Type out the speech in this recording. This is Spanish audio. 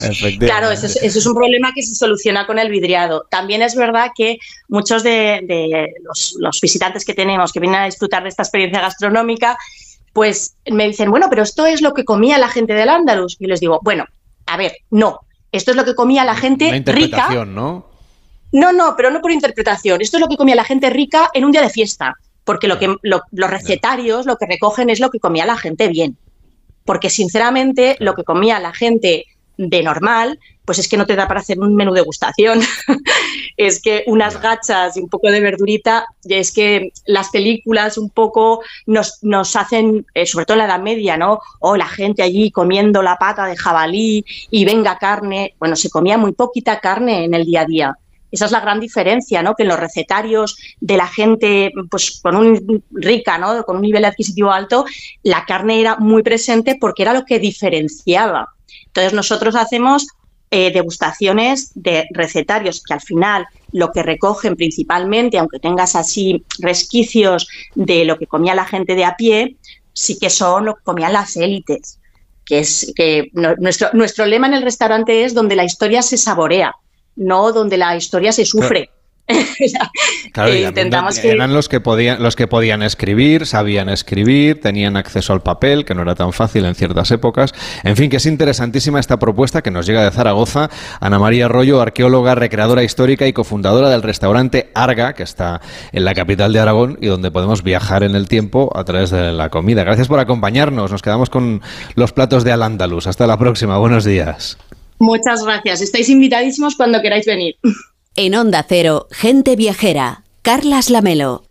Claro, eso es un problema que se soluciona con el vidriado. También es verdad que muchos de los visitantes que tenemos que vienen a disfrutar de esta experiencia gastronómica, pues me dicen, bueno, pero esto es lo que comía la gente del Andaluz. Y les digo, bueno, a ver, no, esto es lo que comía la gente Una interpretación, rica. ¿no? No, pero no por interpretación. Esto es lo que comía la gente rica en un día de fiesta, porque los recetarios lo que recogen es lo que comía la gente bien. Porque, sinceramente, lo que comía la gente de normal, pues es que no te da para hacer un menú degustación. Es que unas gachas y un poco de verdurita, es que las películas un poco nos hacen, sobre todo en la Edad Media, ¿no? O la gente allí comiendo la pata de jabalí y venga carne. Bueno, se comía muy poquita carne en el día a día. Esa es la gran diferencia, ¿no? Que en los recetarios de la gente pues rica, ¿no? Con un nivel adquisitivo alto, la carne era muy presente porque era lo que diferenciaba. Entonces nosotros hacemos degustaciones de recetarios que al final lo que recogen principalmente, aunque tengas así resquicios de lo que comía la gente de a pie, sí que son lo que comían las élites. Nuestro lema en el restaurante es donde la historia se saborea, no donde la historia se sufre. Claro, eran los que podían escribir, sabían escribir, tenían acceso al papel, que no era tan fácil en ciertas épocas. En fin, que es interesantísima esta propuesta que nos llega de Zaragoza. Ana María Arroyo, arqueóloga, recreadora histórica y cofundadora del restaurante Arga, que está en la capital de Aragón y donde podemos viajar en el tiempo a través de la comida. Gracias por acompañarnos. Nos quedamos con los platos de Al-Ándalus. Hasta la próxima. Buenos días. Muchas gracias. Estáis invitadísimos cuando queráis venir. En Onda Cero, Gente Viajera, Carlas Lamelo.